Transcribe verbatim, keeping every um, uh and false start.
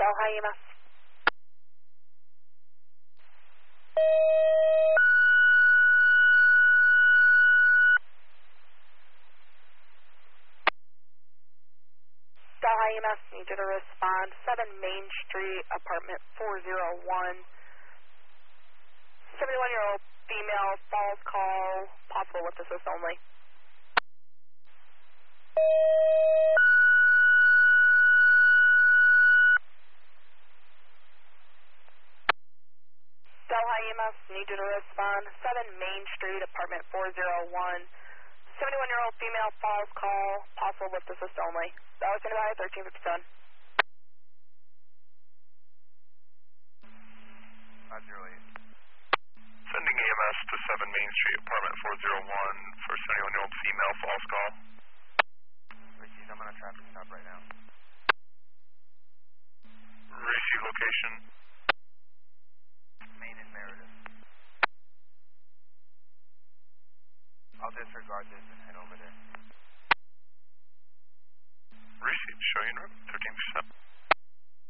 Delhi E M S. Delhi E M S, need you to respond. seven Main Street, apartment four oh one. seventy-one-year-old female, falls call, possible with assist only. Delhi E M S, need you to respond. seven Main Street, apartment four oh one. seventy-one-year-old female, falls call, possible with assist only. That was going to be thirteen fifty-seven. Roger, sending E M S to seven Main Street, apartment four oh one for seventy-one-year-old female, false call. Receive, I'm on a traffic stop right now. Receive location. Main and Meredith. I'll disregard this and head over there. Receive, show you in room, thirteen percent.